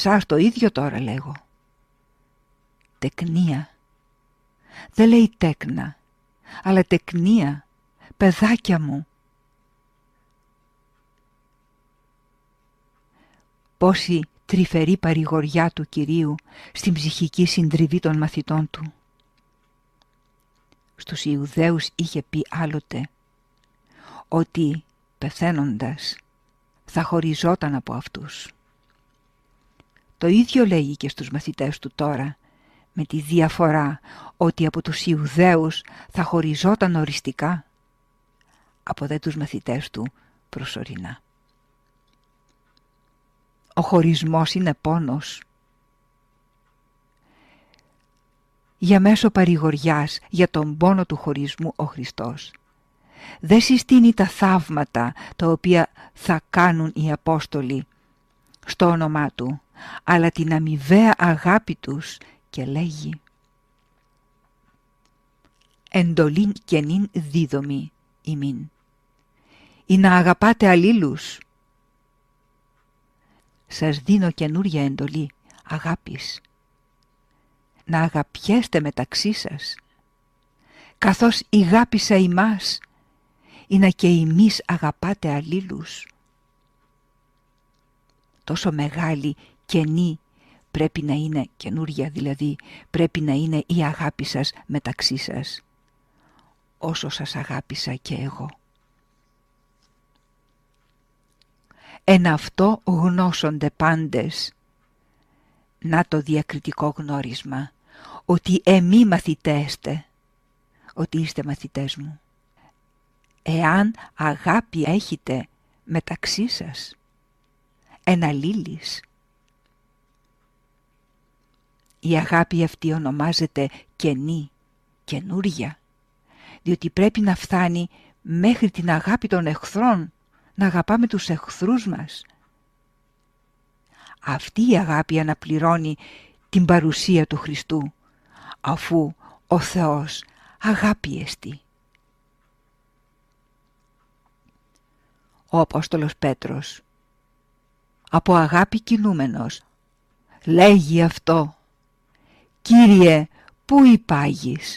εσάς το ίδιο τώρα λέγω. Τεκνία. Δεν λέει τέκνα, αλλά τεκνία, παιδάκια μου. Πόση τρυφερή παρηγοριά του Κυρίου στην ψυχική συντριβή των μαθητών του. Στους Ιουδαίους είχε πει άλλοτε ότι πεθαίνοντας θα χωριζόταν από αυτούς. Το ίδιο λέγει και στους μαθητές του τώρα, με τη διαφορά ότι από τους Ιουδαίους θα χωριζόταν οριστικά, από δε τους μαθητές του προσωρινά. Ο χωρισμός είναι πόνος. Για μέσω παρηγοριάς για τον πόνο του χωρισμού ο Χριστός δεν συστήνει τα θαύματα τα οποία θα κάνουν οι Απόστολοι στο όνομά του, αλλά την αμοιβαία αγάπη τους και λέγει «Εντολήν καινήν δίδομη ημίν, ή να αγαπάτε αλλήλους». Σας δίνω καινούρια εντολή αγάπης. Να αγαπιέστε μεταξύ σας, καθώς ηγάπησα ημάς, ή να και εμείς αγαπάτε αλλήλους. Τόσο μεγάλη καινή πρέπει να είναι, καινούρια δηλαδή, πρέπει να είναι η αγάπη σας μεταξύ σας, όσο σας αγάπησα και εγώ. Εν αυτό γνώσονται πάντες. Να το διακριτικό γνώρισμα, ότι εμεί μαθητέστε, ότι είστε μαθητές μου. Εάν αγάπη έχετε μεταξύ σας, εν αλλήλεις. Η αγάπη αυτή ονομάζεται καινή, καινούρια, διότι πρέπει να φτάνει μέχρι την αγάπη των εχθρών, να αγαπάμε τους εχθρούς μας. Αυτή η αγάπη αναπληρώνει την παρουσία του Χριστού, αφού ο Θεός αγάπη εστί. Ο Απόστολος Πέτρος, από αγάπη κινούμενος, λέγει αυτό: «Κύριε, πού υπάγεις?»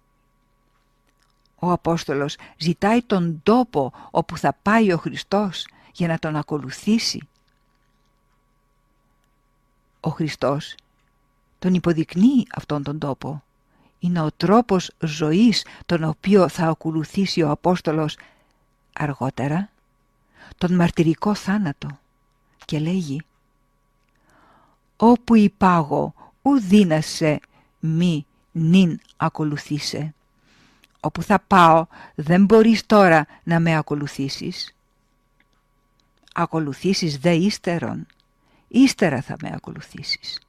Ο Απόστολος ζητάει τον τόπο όπου θα πάει ο Χριστός για να τον ακολουθήσει. Ο Χριστός τον υποδεικνύει αυτόν τον τόπο. Είναι ο τρόπος ζωής τον οποίο θα ακολουθήσει ο Απόστολος αργότερα, τον μαρτυρικό θάνατο, και λέγει «Όπου υπάγω ου δύνασε μη νυν ακολουθήσε». Όπου θα πάω δεν μπορείς τώρα να με ακολουθήσεις. Ακολουθήσεις δε ύστερον, ύστερα θα με ακολουθήσεις.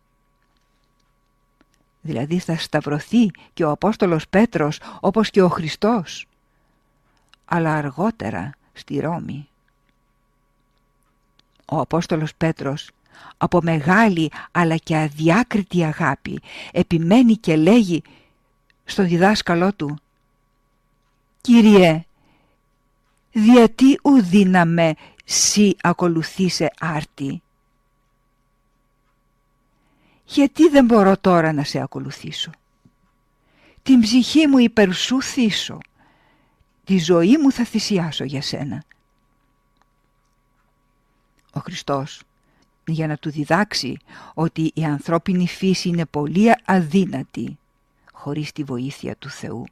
Δηλαδή θα σταυρωθεί και ο Απόστολος Πέτρος όπως και ο Χριστός, αλλά αργότερα στη Ρώμη. Ο Απόστολος Πέτρος από μεγάλη αλλά και αδιάκριτη αγάπη επιμένει και λέγει στον διδάσκαλό του «Κύριε, διατί ου δύναμε σοι ακολουθήσε άρτη?» Γιατί δεν μπορώ τώρα να σε ακολουθήσω? Την ψυχή μου υπέρ σου θύσω, τη ζωή μου θα θυσιάσω για σένα. Ο Χριστός, για να του διδάξει ότι η ανθρώπινη φύση είναι πολύ αδύνατη χωρίς τη βοήθεια του Θεού,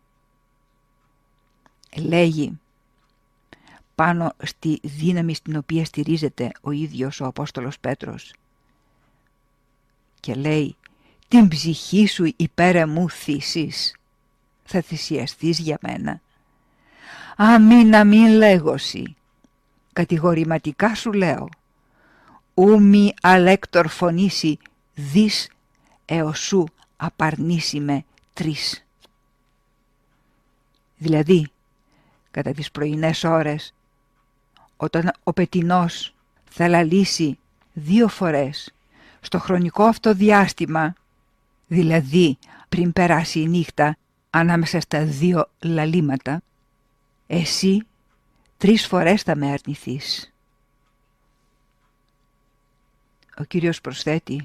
λέγει πάνω στη δύναμη στην οποία στηρίζεται ο ίδιος ο Απόστολος Πέτρος και λέει «Την ψυχή σου υπέρ εμού θύσεις, θα θυσιαστείς για μένα?» Αμήν λέγωση, κατηγορηματικά σου λέω, ου μη αλέκτορ φωνήσει δις έως σου απαρνήσει με τρεις. Δηλαδή, κατά τις πρωινές ώρες, όταν ο πετεινός θα λαλήσει 2 φορές στο χρονικό αυτό διάστημα, δηλαδή πριν περάσει η νύχτα ανάμεσα στα 2 λαλήματα, εσύ 3 φορές θα με αρνηθείς. Ο Κύριος προσθέτει